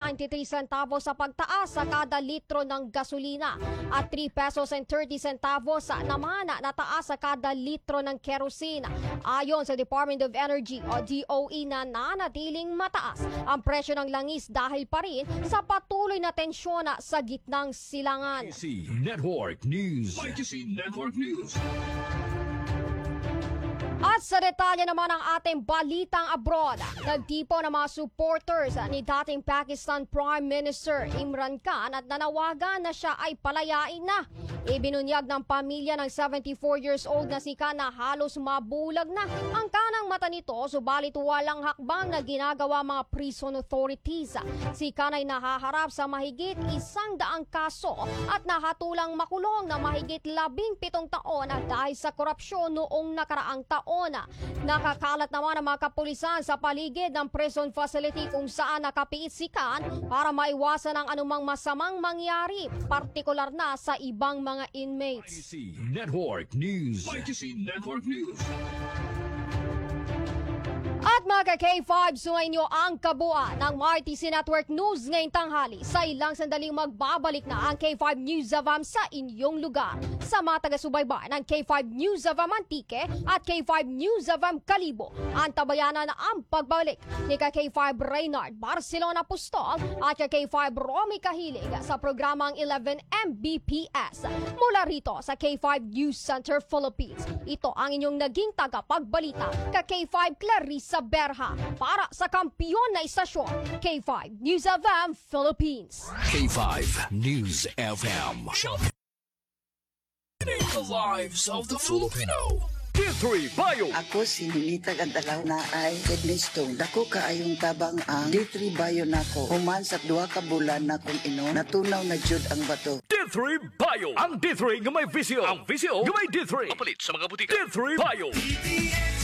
93 centavos sa pagtaas sa kada litro ng gasolina at 3 pesos and 30 centavos naman na taas sa kada litro ng kerosene. Ayon sa Department of Energy o DOE na nanatiling mataas ang presyo ng langis dahil pa rin sa patuloy na tensyon sa gitnang silangan. YTC Network News. YTC Network News. At sa detalye naman ng ating balitang abroad, nagtipo ng mga supporters ni dating Pakistan Prime Minister Imran Khan at nanawagan na siya ay palayain na. Ibinunyag ng pamilya ng 74 years old na si Khan na halos mabulag na ang kanang mata nito, subalit walang hakbang na ginagawa mga prison authorities. Si Khan ay nahaharap sa mahigit 100 kaso at nahatulang makulong na mahigit 17 taon dahil sa korupsyon noong nakaraang taon. Nakakalat naman ang mga kapulisan sa paligid ng prison facility kung saan nakapiit si Khan para maiwasan ang anumang masamang mangyari, partikular na sa ibang mga inmates. YTC Network News. YTC Network News. At mga K5, sungayin nyo ang kabuuan ng YTC Network News ngayong tanghali. Sa ilang sandaling magbabalik na ang K5 News of sa inyong lugar. Sa mga taga-subaybay ng K5 News of Antique at K5 News of Kalibo, antabayanan na ang pagbalik ni K5 Reynard Barcelona Pustol at K5 Romy Kahilig sa programang 11 Mbps. Mula rito sa K5 News Center Philippines, ito ang inyong naging tagapagbalita, K5 Clarissa Berha, para sa kampiyon na istasyon, K5 News FM Philippines. K5 News FM. The lives of the Filipino. D3 Bio. Ako si Ninita Gandalaw na ay kidney stone. Dako kaayong tabang ang D3 Bio nako. Human sa 2 ka bulan na kung ino, natunaw na jud ang bato. D3 Bio. Ang D3 nga may visyo. Ang visyo nga may D3. Kapalit sa mga butika. D3 Bio.